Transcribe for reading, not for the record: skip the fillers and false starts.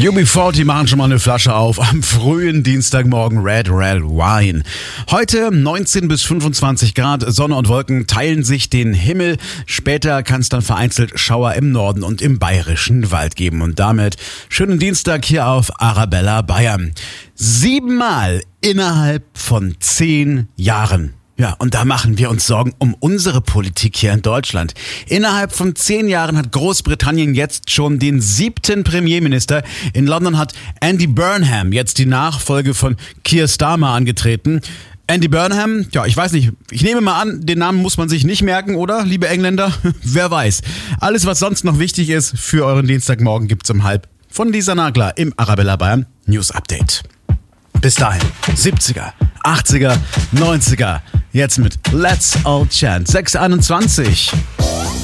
UB40 machen schon mal eine Flasche auf am frühen Dienstagmorgen. Red Wine. Heute 19 bis 25 Grad, Sonne und Wolken teilen sich den Himmel. Später kann es dann vereinzelt Schauer im Norden und im Bayerischen Wald geben. Und damit schönen Dienstag hier auf Arabella Bayern. 7-mal innerhalb von 10 Jahren. Ja, und da machen wir uns Sorgen um unsere Politik hier in Deutschland. Innerhalb von 10 Jahren hat Großbritannien jetzt schon den 7. Premierminister. In London hat Andy Burnham jetzt die Nachfolge von Keir Starmer angetreten. Andy Burnham, ja, ich weiß nicht, ich nehme mal an, den Namen muss man sich nicht merken, oder, liebe Engländer? Wer weiß. Alles, was sonst noch wichtig ist für euren Dienstagmorgen, gibt's um 12 von Lisa Nagler im Arabella Bayern News Update. Bis dahin, 70er, 80er, 90er, jetzt mit Let's All Chant 621.